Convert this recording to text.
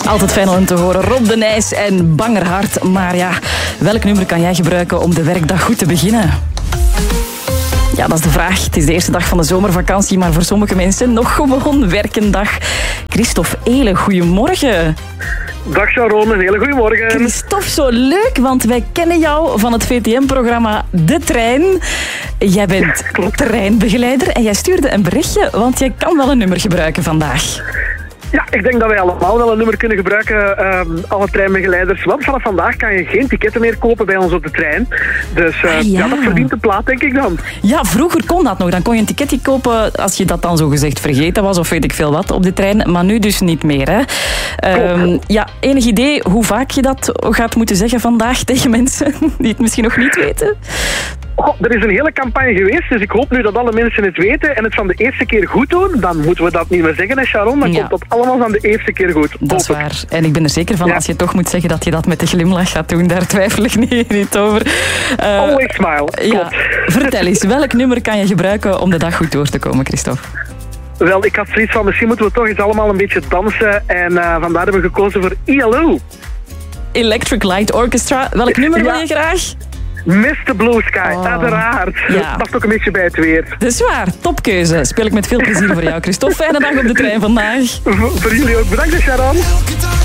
Altijd fijn om te horen. Rob de Nijs en Bangerhart. Maar ja, welk nummer kan jij gebruiken om de werkdag goed te beginnen? Ja, dat is de vraag. Het is de eerste dag van de zomervakantie, maar voor sommige mensen nog gewoon werkendag. Christophe Eelen, goedemorgen. Dag Sharon, een hele goede morgen. Christophe, zo leuk, want wij kennen jou van het VTM-programma De Trein. Jij bent treinbegeleider en jij stuurde een berichtje, want jij kan wel een nummer gebruiken vandaag. Ja, ik denk dat wij allemaal wel een nummer kunnen gebruiken, alle treinbegeleiders. Want vanaf vandaag kan je geen ticketten meer kopen bij ons op de trein. Dus ja, dat verdient de plaat, denk ik dan. Ja, vroeger kon dat nog. Dan kon je een ticketje kopen als je dat dan zogezegd vergeten was of weet ik veel wat op de trein. Maar nu dus niet meer, hè. Ja, enig idee hoe vaak je dat gaat moeten zeggen vandaag tegen mensen die het misschien nog niet weten? Oh, er is een hele campagne geweest, dus ik hoop nu dat alle mensen het weten en het van de eerste keer goed doen. Dan moeten we dat niet meer zeggen, hè, Sharon. Dan komt dat allemaal van de eerste keer goed. Dat is waar. En ik ben er zeker van, als je toch moet zeggen dat je dat met de glimlach gaat doen, daar twijfel ik niet over. Always smile. Ja. Vertel eens, welk nummer kan je gebruiken om de dag goed door te komen, Christophe? Wel, ik had zoiets van, misschien moeten we toch eens allemaal een beetje dansen. En vandaar hebben we gekozen voor ELO. Electric Light Orchestra. Welk nummer wil je graag? Mr. Blue Sky, uiteraard. Ja. Past ook een beetje bij het weer. Dat is waar, topkeuze. Speel ik met veel plezier voor jou, Christophe. Fijne dag op de trein vandaag. Voor jullie ook. Bedankt, Sharon.